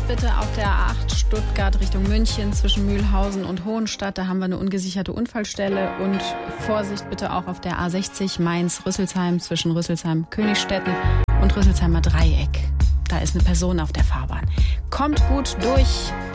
bitte auf der A8 Stuttgart Richtung München zwischen Mühlhausen und Hohenstadt. Da haben wir eine ungesicherte Unfallstelle. Und Vorsicht bitte auch auf der A60 Mainz-Rüsselsheim zwischen Rüsselsheim-Königstetten und Rüsselsheimer Dreieck. Da ist eine Person auf der Fahrbahn. Kommt gut durch.